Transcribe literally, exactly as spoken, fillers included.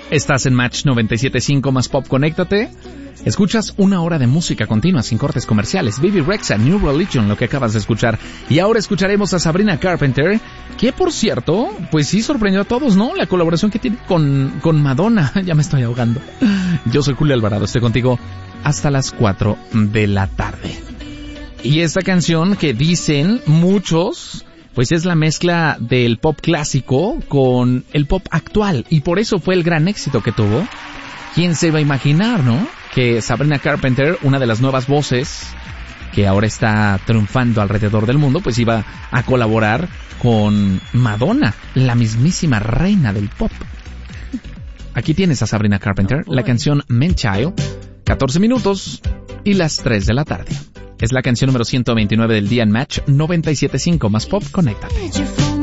Estás en Match noventa y siete punto cinco más Pop, conéctate. Escuchas una hora de música continua sin cortes comerciales. Baby Rexha, New Religion, lo que acabas de escuchar. Y ahora escucharemos a Sabrina Carpenter, que por cierto, pues sí sorprendió a todos, ¿no? La colaboración que tiene con, con Madonna. Ya me estoy ahogando. Yo soy Julio Alvarado, estoy contigo hasta las cuatro de la tarde. Y esta canción que dicen muchos, pues es la mezcla del pop clásico con el pop actual. Y por eso fue el gran éxito que tuvo. ¿Quién se iba a imaginar, no? Que Sabrina Carpenter, una de las nuevas voces que ahora está triunfando alrededor del mundo, pues iba a colaborar con Madonna, la mismísima reina del pop. Aquí tienes a Sabrina Carpenter, la canción Man Child, catorce minutos y las tres de la tarde. Es la canción número ciento veintinueve del día en Match noventa y siete punto cinco más Pop, conéctate.